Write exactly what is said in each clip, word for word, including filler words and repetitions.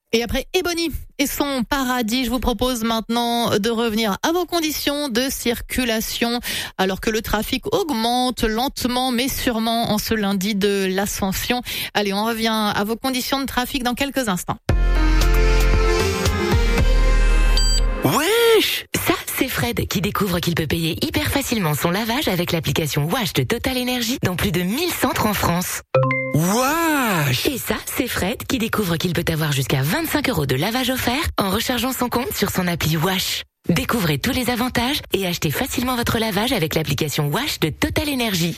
Et après Ebony et son paradis, je vous propose maintenant de revenir à vos conditions de circulation alors que le trafic augmente lentement mais sûrement en ce lundi de l'Ascension. Allez, on revient à vos conditions de trafic dans quelques instants. Wesh! Ça, c'est Fred qui découvre qu'il peut payer hyper facilement son lavage avec l'application Wash de Total Energy dans plus de mille centres en France. Wesh! Et ça, c'est Fred qui découvre qu'il peut avoir jusqu'à vingt-cinq euros de lavage offert en rechargeant son compte sur son appli Wash. Découvrez tous les avantages et achetez facilement votre lavage avec l'application Wash de Total Energy.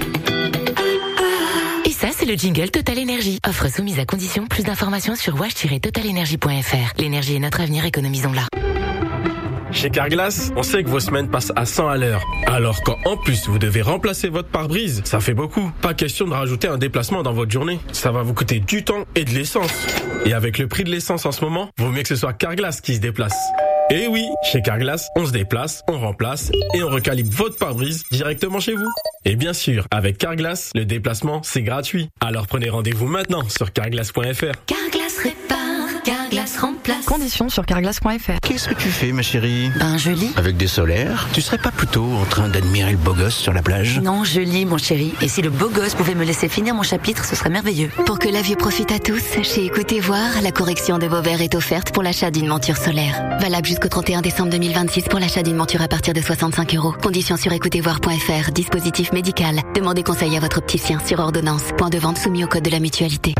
Et ça, c'est le jingle Total Energy. Offre soumise à condition. Plus d'informations sur wash tiret total energy point f r. L'énergie est notre avenir, économisons-la. Chez Carglass, on sait que vos semaines passent à cent à l'heure. Alors quand en plus vous devez remplacer votre pare-brise, ça fait beaucoup. Pas question de rajouter un déplacement dans votre journée. Ça va vous coûter du temps et de l'essence. Et avec le prix de l'essence en ce moment, vaut mieux que ce soit Carglass qui se déplace. Et oui, chez Carglass, on se déplace, on remplace et on recalibre votre pare-brise directement chez vous. Et bien sûr, avec Carglass, le déplacement, c'est gratuit. Alors prenez rendez-vous maintenant sur carglass point f r. Carglass répare, Carglass remplace. Conditions sur carglass point f r. Qu'est-ce que tu fais, ma chérie? Ben, je lis. Avec des solaires? Tu serais pas plutôt en train d'admirer le beau gosse sur la plage? Non, je lis, mon chéri. Et si le beau gosse pouvait me laisser finir mon chapitre, ce serait merveilleux. Pour que la vue profite à tous, chez Écoutez Voir, la correction de vos verres est offerte pour l'achat d'une monture solaire. Valable jusqu'au trente et un décembre deux mille vingt-six pour l'achat d'une monture à partir de soixante-cinq euros. Conditions sur écoutez voir point f r. Dispositif médical. Demandez conseil à votre opticien sur ordonnance. Point de vente soumis au code de la mutualité.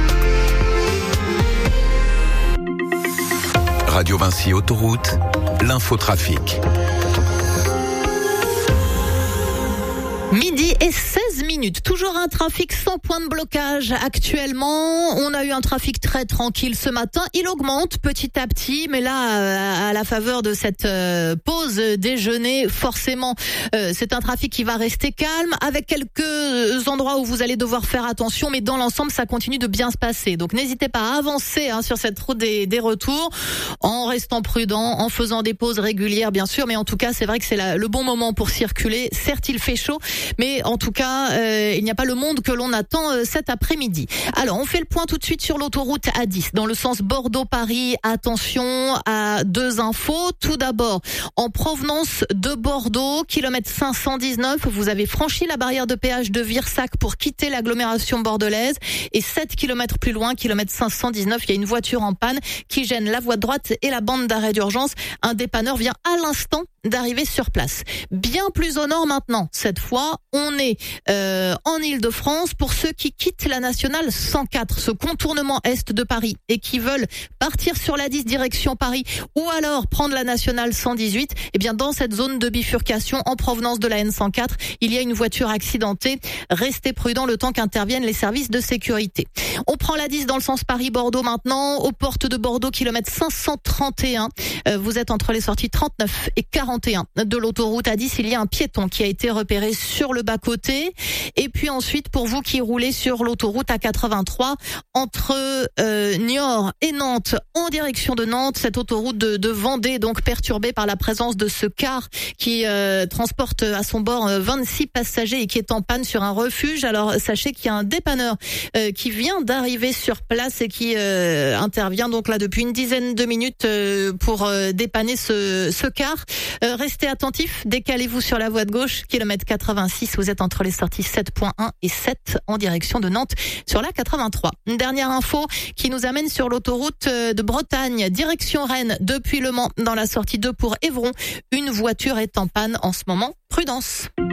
Radio Vinci Autoroute, l'infotrafic. Midi et seize minutes. Toujours un trafic sans point de blocage actuellement. On a eu un trafic très tranquille ce matin. Il augmente petit à petit, mais là, à la faveur de cette pause déjeuner, forcément, c'est un trafic qui va rester calme avec quelques endroits où vous allez devoir faire attention, mais dans l'ensemble, ça continue de bien se passer. Donc, n'hésitez pas à avancer hein, sur cette route des, des retours en restant prudent, en faisant des pauses régulières, bien sûr, mais en tout cas, c'est vrai que c'est la, le bon moment pour circuler. Certes, il fait chaud, mais en tout cas, euh, il n'y a pas le monde que l'on attend euh, cet après-midi. Alors, on fait le point tout de suite sur l'autoroute A dix. Dans le sens Bordeaux-Paris, attention à deux infos. Tout d'abord, en provenance de Bordeaux, kilomètre cinq cent dix-neuf, vous avez franchi la barrière de péage de Virsac pour quitter l'agglomération bordelaise. Et sept kilomètres plus loin, kilomètre cinq cent dix-neuf, il y a une voiture en panne qui gêne la voie de droite et la bande d'arrêt d'urgence. Un dépanneur vient à l'instant d'arriver sur place. Bien plus au nord maintenant, cette fois, on est euh, en Île-de-France pour ceux qui quittent la nationale cent quatre, ce contournement est de Paris, et qui veulent partir sur la dix direction Paris, ou alors prendre la nationale cent dix-huit. Eh bien, dans cette zone de bifurcation en provenance de la N cent quatre, il y a une voiture accidentée. Restez prudents le temps qu'interviennent les services de sécurité. On prend la dix dans le sens Paris-Bordeaux maintenant, aux portes de Bordeaux, kilomètre cinq cent trente et un. Euh, vous êtes entre les sorties trente-neuf et quarante et un de l'autoroute A dix. Il y a un piéton qui a été repéré sur le bas-côté. Et puis ensuite, pour vous qui roulez sur l'autoroute A quatre-vingt-trois, entre euh, Niort et Nantes, en direction de Nantes, cette autoroute de, de Vendée, donc perturbée par la présence de ce car qui euh, transporte à son bord vingt-six passagers et qui est en panne sur un refuge. Alors sachez qu'il y a un dépanneur euh, qui vient d'arriver sur place et qui euh, intervient donc là depuis une dizaine de minutes euh, pour euh, dépanner ce, ce car. Euh, restez attentifs, décalez-vous sur la voie de gauche, kilomètre quatre-vingt-six, vous êtes entre les sorties sept point un et sept en direction de Nantes sur la quatre-vingt-trois. Une dernière info qui nous amène sur l'autoroute de Bretagne, direction Rennes, depuis Le Mans, dans la sortie deux pour Évron. Une voiture est en panne en ce moment. Prudence.